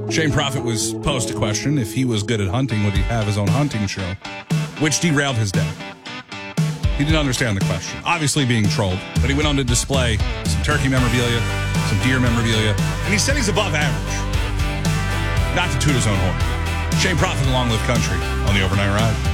Shane Prophet was posed a question: if he was good at hunting, would he have his own hunting show? Which derailed his day. He didn't understand the question, obviously being trolled, but he went on to display some turkey memorabilia, some deer memorabilia, and he said he's above average. Not to toot his own horn. Shane Prophet, Long Live Country, on the Overnight Ride.